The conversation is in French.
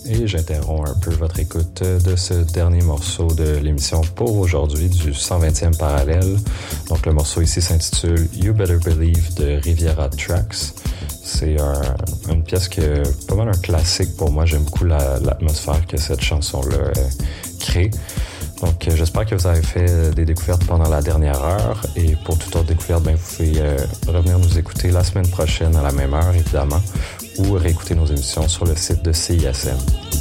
et j'interromps un peu votre écoute de ce dernier morceau de l'émission pour aujourd'hui du 120e parallèle. Donc le morceau ici s'intitule You Better Believe de Riviera Tracks. C'est une pièce qui est pas mal un classique pour moi. J'aime beaucoup l'atmosphère que cette chanson-là crée. Donc j'espère que vous avez fait des découvertes pendant la dernière heure. Et pour toute autre découverte, vous pouvez revenir nous écouter la semaine prochaine à la même heure, évidemment, ou réécouter nos émissions sur le site de CISM.